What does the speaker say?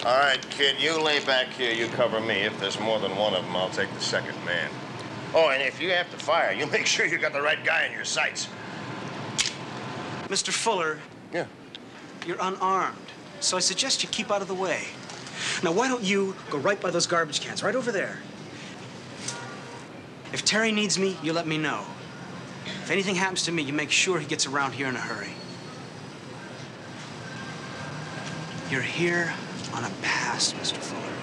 All right, kid, you lay back here, you cover me. If there's more than one of them, I'll take the second man. Oh, and if you have to fire, you make sure you got the right guy in your sights. Mr. Fuller. Yeah. You're unarmed, so I suggest you keep out of the way. Now, why don't you go right by those garbage cans, right over there? If Terry needs me, you let me know. If anything happens to me, you make sure he gets around here in a hurry. You're here on a pass, Mr. Fuller.